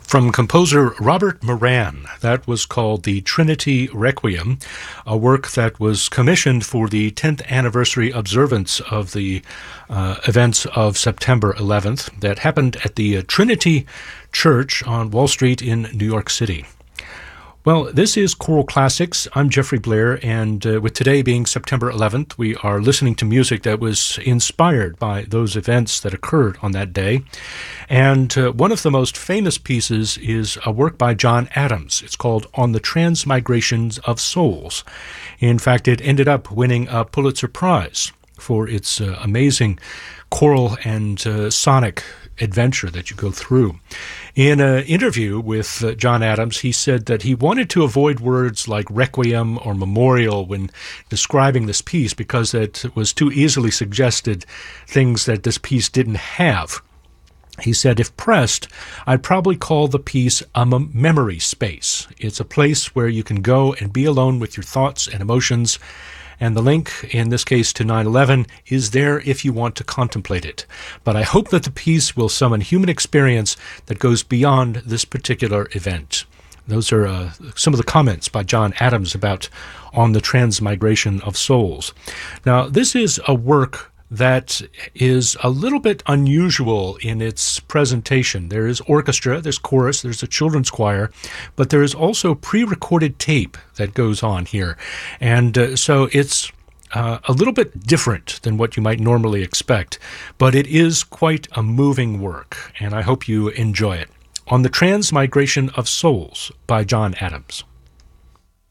From composer Robert Moran. That was called the Trinity Requiem, a work that was commissioned for the 10th anniversary observance of the events of September 11th that happened at the Trinity Church on Wall Street in New York City. Well, this is Choral Classics. I'm Jeffrey Blair, and with today being September 11th, we are listening to music that was inspired by those events that occurred on that day. And one of the most famous pieces is a work by John Adams. It's called On the Transmigrations of Souls. In fact, it ended up winning a Pulitzer Prize for its amazing choral and sonic adventure that you go through. In an interview with John Adams, he said that he wanted to avoid words like requiem or memorial when describing this piece because it was too easily suggested things that this piece didn't have. He said, if pressed, I'd probably call the piece a memory space. It's a place where you can go and be alone with your thoughts and emotions, and the link, in this case to 9/11, is there if you want to contemplate it. But I hope that the piece will summon human experience that goes beyond this particular event. Those are some of the comments by John Adams about On the Transmigration of Souls. Now, this is a work that is a little bit unusual in its presentation. There is orchestra, there's chorus, there's a children's choir, but there is also pre-recorded tape that goes on here. And so it's a little bit different than what you might normally expect, but it is quite a moving work, and I hope you enjoy it. On the Transmigration of Souls by John Adams.